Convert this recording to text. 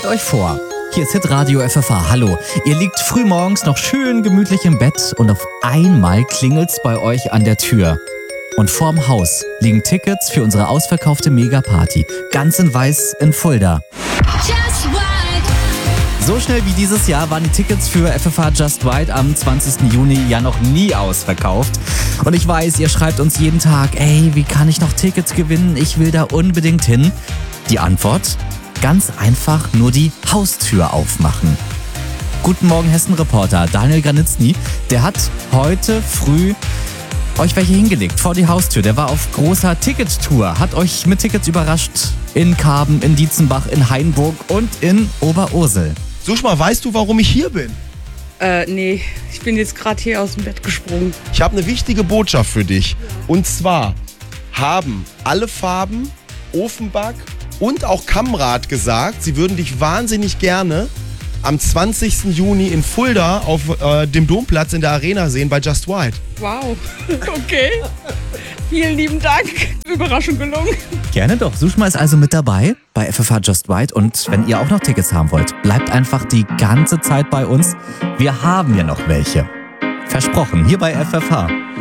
euch vor, hier ist Hitradio FFH. Hallo, ihr liegt frühmorgens noch schön gemütlich im Bett und auf einmal klingelt's bei euch an der Tür. Und vorm Haus liegen Tickets für unsere ausverkaufte Megaparty. Ganz in weiß in Fulda. So schnell wie dieses Jahr waren die Tickets für FFH Just Right am 20. Juni ja noch nie ausverkauft. Und ich weiß, ihr schreibt uns jeden Tag, ey, wie kann ich noch Tickets gewinnen? Ich will da unbedingt hin. Die Antwort? Ganz einfach nur die Haustür aufmachen. Guten Morgen, Hessen-Reporter Daniel Granitzny. Der hat heute früh euch welche hingelegt vor die Haustür. Der war auf großer Tickettour, hat euch mit Tickets überrascht in Karben, in Dietzenbach, in Hainburg und in Oberursel. Suschma, weißt du, warum ich hier bin? Nee, ich bin jetzt gerade hier aus dem Bett gesprungen. Ich habe eine wichtige Botschaft für dich. Und zwar haben alle Farben, Ofenback und auch Kamrat gesagt, sie würden dich wahnsinnig gerne am 20. Juni in Fulda auf dem Domplatz in der Arena sehen bei Just Right. Wow, okay. Vielen lieben Dank. Überraschung gelungen. Gerne doch. Suschma ist also mit dabei bei FFH Just Right. Und wenn ihr auch noch Tickets haben wollt, bleibt einfach die ganze Zeit bei uns. Wir haben ja noch welche. Versprochen, hier bei FFH.